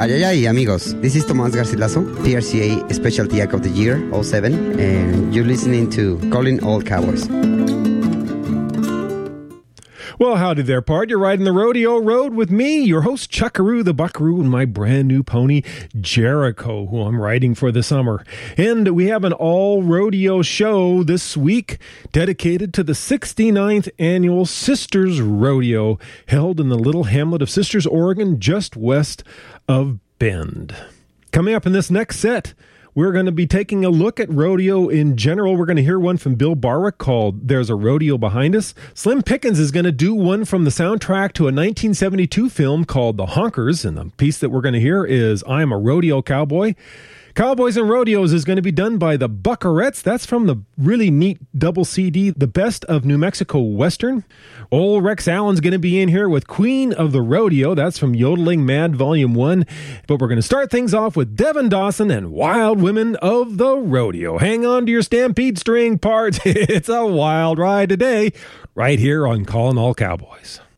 Ay, ay, ay, amigos. This is Tomas Garcilaso, PRCA Specialty Act of the Year, 07, and you're listening to Calling All Cowboys. Well, howdy there, pard. You're riding the rodeo road with me, your host, Chuckaroo the Buckaroo, and my brand new pony, Jericho, who I'm riding for the summer. And we have an all-rodeo show this week dedicated to the 69th Annual Sisters Rodeo, held in the little hamlet of Sisters, Oregon, just west of Bend. Coming up in this next set, we're going to be taking a look at rodeo in general. We're going to hear one from Bill Barwick called There's a Rodeo Behind Us. Slim Pickens is going to do one from the soundtrack to a 1972 film called The Honkers, and the piece that we're going to hear is I'm a Rodeo Cowboy. Cowboys and Rodeos is going to be done by the Buckarettes. That's from the really neat double CD, The Best of New Mexico Western. Old Rex Allen's going to be in here with Queen of the Rodeo. That's from Yodeling Mad Volume 1. But we're going to start things off with Devin Dawson and Wild Women of the Rodeo. Hang on to your stampede string parts. It's a wild ride today, right here on Calling All Cowboys.